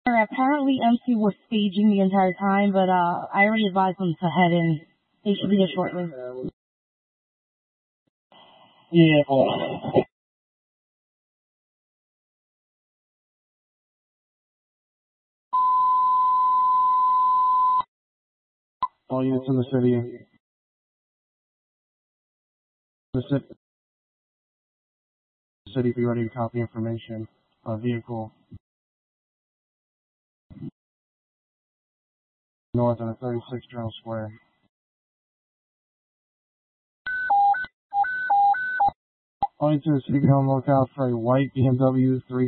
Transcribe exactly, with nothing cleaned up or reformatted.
Apparently M C was staging the entire time, but uh, I already advised them to head in. They should be here shortly. Yeah. Oh. All units in the city. The city, the city be ready to copy information. Uh, vehicle north of thirty-six Journal Square. All units in the city be on the lookout for a white B M W three